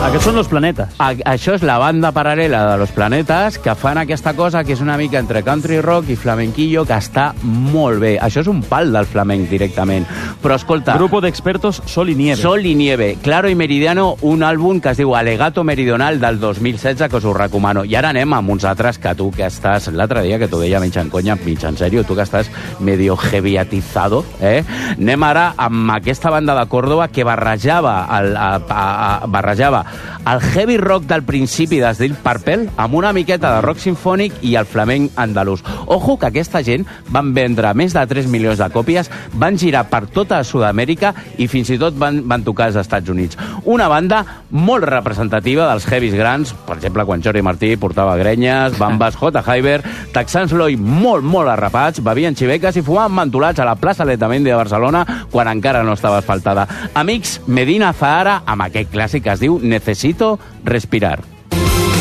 Aquests són Los Planetes. Això és la banda paral·lela de Los Planetes, que fan aquesta cosa que és una mica entre country rock i flamenquillo, que està molt bé. Això és un pal del flamenc directament. Però escolta... Grupo de expertos Sol y Nieve. Sol y Nieve. Claro y Meridiano, un àlbum que es diu Alegato Meridional del 2016, que us ho recomano. I ara anem amb uns altres que tu que estàs... L'altre dia que t'ho deia mig en conya, mig en sèrio, tu que estàs medio heavyatizado, Anem ara amb aquesta banda de Córdoba que barrejava el heavy rock del principi des Deep Purple amb una miqueta de rock sinfònic i el flamenc andalús. Ojo que aquesta gent van vendre més de 3 milions de còpies, van girar per tota Sud-amèrica i fins i tot van tocar als Estats Units. Una banda molt representativa dels heavies grans, per exemple, quan Jordi Martí portava grenyes, bambes, J. Hyber, texans Loy molt arrapats, bevien xiveques i fumaven mentolats a la plaça Letamendi de Barcelona quan encara no estava asfaltada. Amics, Medina Zahara amb aquest clàssic que es diu Necesito respirar.